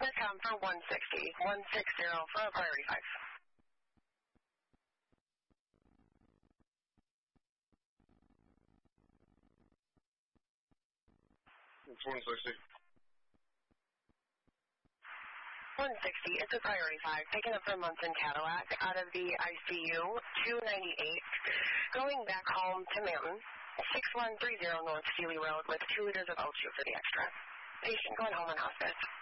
Intercom for 160. 160 for a priority 5. It's 160. 160, it's a priority 5, picking up from Munson Cadillac out of the ICU, 298, going back home to Mountain, 6130 North Steely Road with 2 liters of O2 for the extra. Patient going home in hospice.